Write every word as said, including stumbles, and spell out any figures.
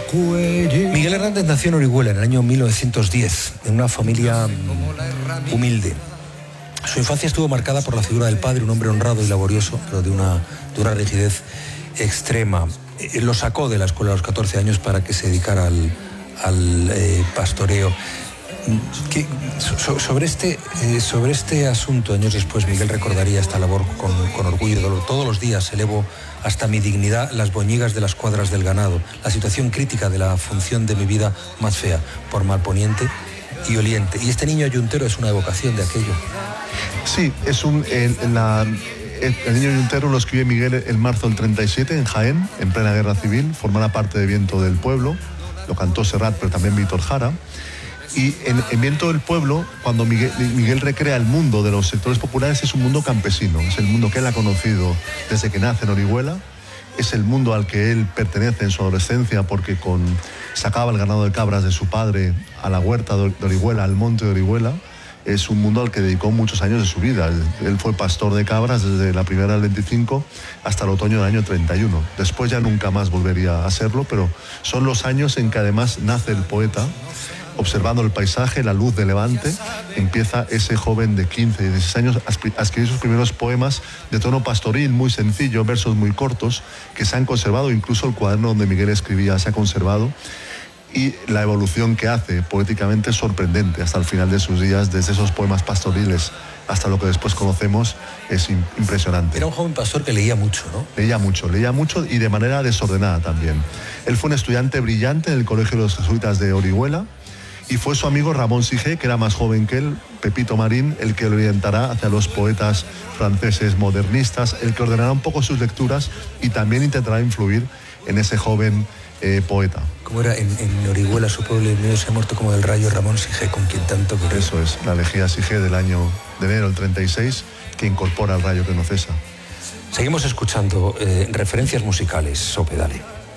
Miguel Hernández nació en Orihuela en el año mil novecientos diez, en una familia humilde. Su infancia estuvo marcada por la figura del padre, un hombre honrado y laborioso, pero de una, de una rigidez extrema. Eh, lo sacó de la escuela a los catorce años para que se dedicara al, al eh, pastoreo. ¿Qué, so, sobre, este, eh, sobre este asunto, años después, Miguel recordaría esta labor con, con orgullo y dolor. Todos los días elevo hasta mi dignidad las boñigas de las cuadras del ganado, la situación crítica de la función de mi vida más fea, por malponiente y oliente. Y este niño ayuntero es una evocación de aquello. Sí, es un... En, en la, el, el niño ayuntero lo escribe Miguel en marzo del treinta y siete, en Jaén, en plena guerra civil, formará parte de Viento del Pueblo, lo cantó Serrat, pero también Víctor Jara. Y en, en Viento del Pueblo, cuando Miguel, Miguel recrea el mundo de los sectores populares, es un mundo campesino, es el mundo que él ha conocido desde que nace en Orihuela, es el mundo al que él pertenece en su adolescencia porque con, sacaba el ganado de cabras de su padre a la huerta de Orihuela, al monte de Orihuela. Es un mundo al que dedicó muchos años de su vida. Él, él fue pastor de cabras desde la primavera del veinticinco hasta el otoño del año treinta y uno. Después ya nunca más volvería a hacerlo, pero son los años en que además nace el poeta. Observando el paisaje, la luz de levante, empieza ese joven de quince y dieciséis años a escribir sus primeros poemas de tono pastoril, muy sencillo, versos muy cortos, que se han conservado, incluso el cuaderno donde Miguel escribía se ha conservado, y la evolución que hace poéticamente es sorprendente hasta el final de sus días, desde esos poemas pastoriles hasta lo que después conocemos, es impresionante. Era un joven pastor que leía mucho, ¿no? Leía mucho, leía mucho y de manera desordenada también. Él fue un estudiante brillante en el Colegio de los Jesuitas de Orihuela, y fue su amigo Ramón Sige, que era más joven que él, Pepito Marín, el que lo orientará hacia los poetas franceses modernistas, el que ordenará un poco sus lecturas y también intentará influir en ese joven eh, poeta. Como era en, en Orihuela, su pueblo, el mío se ha muerto como del rayo, Ramón Sige, con quien tanto quería. Eso es, la elegía Sige del año de enero del treinta y seis, que incorpora el rayo que no cesa. Seguimos escuchando eh, referencias musicales, Sope, dale.